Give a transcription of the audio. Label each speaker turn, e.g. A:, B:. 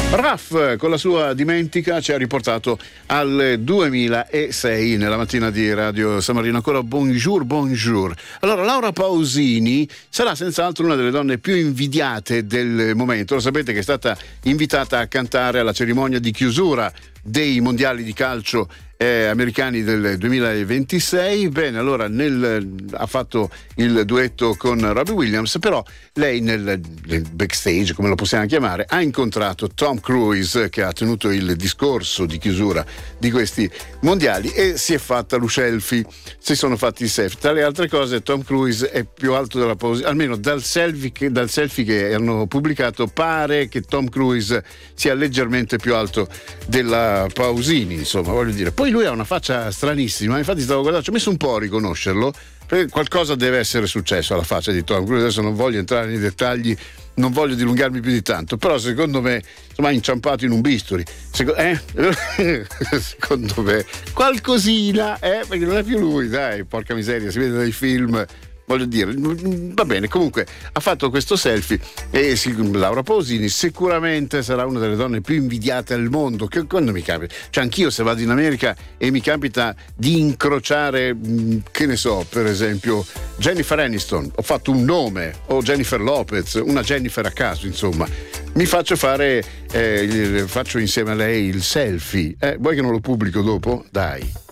A: Raff con la sua Dimentica ci ha riportato al 2006 nella mattina di Radio San Marino. Ancora bonjour. Allora, Laura Pausini sarà senz'altro una delle donne più invidiate del momento. Lo sapete che è stata invitata a cantare alla cerimonia di chiusura dei mondiali di calcio americani del 2026. Bene, allora ha fatto il duetto con Robbie Williams, però lei nel backstage, come lo possiamo chiamare, ha incontrato Tom Cruise, che ha tenuto il discorso di chiusura di questi mondiali, e si è fatta lo selfie. Si sono fatti il selfie. Tra le altre cose, Tom Cruise è più alto della Pausini, almeno dal selfie che hanno pubblicato pare che Tom Cruise sia leggermente più alto della Pausini, insomma, voglio dire. Poi lui ha una faccia stranissima, infatti stavo guardando, ci ho messo un po' a riconoscerlo, perché qualcosa deve essere successo alla faccia di Tom Cruise. Adesso non voglio entrare nei dettagli, non voglio dilungarmi più di tanto, però secondo me, insomma, è inciampato in un bisturi. Secondo me qualcosina, perché non è più lui, dai, porca miseria, si vede dai film. Voglio dire, va bene, comunque ha fatto questo selfie e Laura Pausini sicuramente sarà una delle donne più invidiate al mondo. Che quando mi capita, cioè anch'io se vado in America e mi capita di incrociare, che ne so, per esempio Jennifer Aniston, ho fatto un nome, o Jennifer Lopez, una Jennifer a caso, insomma, mi faccio fare, faccio insieme a lei il selfie. Vuoi che non lo pubblico dopo? Dai.